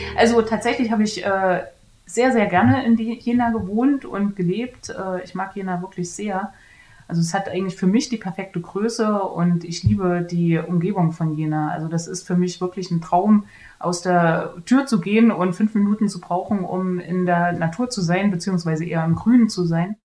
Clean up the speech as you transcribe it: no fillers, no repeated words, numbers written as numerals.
Also tatsächlich habe ich sehr, sehr gerne in Jena gewohnt und gelebt. Ich mag Jena wirklich sehr. Also es hat eigentlich für mich die perfekte Größe und ich liebe die Umgebung von Jena. Also das ist für mich wirklich ein Traum, aus der Tür zu gehen und 5 Minuten zu brauchen, um in der Natur zu sein, beziehungsweise eher im Grünen zu sein.